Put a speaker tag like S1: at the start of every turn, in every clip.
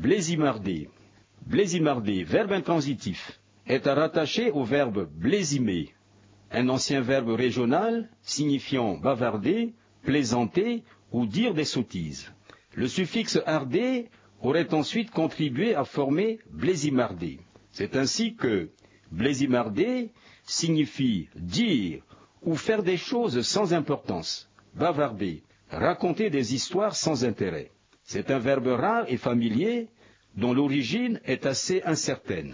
S1: Blésimarder. Blésimarder, verbe intransitif, est rattaché au verbe blésimer, un ancien verbe régional signifiant bavarder, plaisanter ou dire des sottises. Le suffixe arder aurait ensuite contribué à former blésimarder. C'est ainsi que blésimarder signifie dire ou faire des choses sans importance, bavarder, raconter des histoires sans intérêt. C'est un verbe rare et familier dont l'origine est assez incertaine.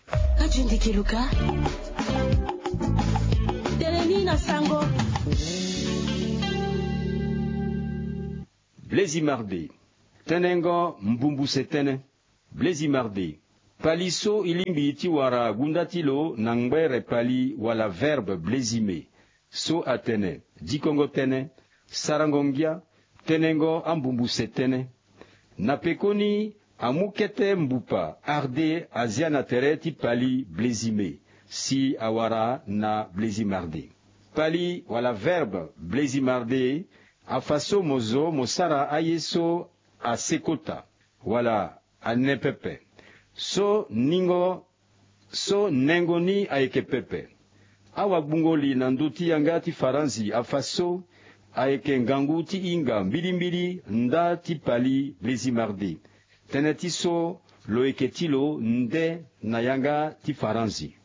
S1: Blésimarder. Tenengo mbumbusetene. Blésimarder. Paliso ilimbiti wara gundatilo nangbere pali wala verbe blésime. So atene. Dikongo tene. Sarangongia. Tenengo ambumbusetene. Napekoni amukete mbupa. Arde aziana tereti pali blésime. Si awara na blésimarder. Pali wala verbe blésimarder. Afaso mozo mosara ayeso a sekota. Wala anepepe. So nengoni aeke pepe. Awa bungoli nanduti yangati faranzi afaso aeke nganguti inga mbili nda tipali blésimarder. Tenetiso loeketilo nde nayanga ti faranzi.